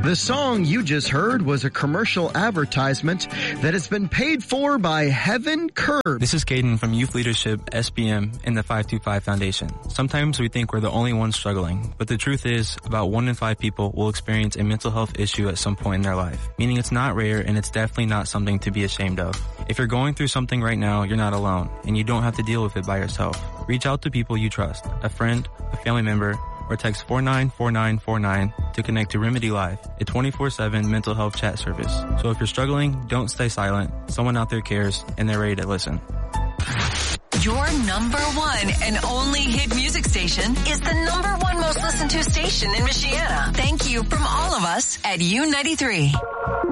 The song you just heard was a commercial advertisement that has been paid for by Heaven Curb. This is Caden from Youth Leadership, SBM, and the 525 Foundation. Sometimes we think we're the only ones struggling, but the truth is about 1 in 5 people will experience a mental health issue at some point in their life, meaning it's not rare and it's definitely not something to be ashamed of. If you're going through something right now, you're not alone, and you don't have to deal with it by yourself. Reach out to people you trust, a friend, a family member, or text 494949 to connect to Remedy Live, a 24/7 mental health chat service. So if you're struggling, don't stay silent. Someone out there cares, and they're ready to listen. Your number one and only hit music station is the number one most listened to station in Michiana. Thank you from all of us at U93.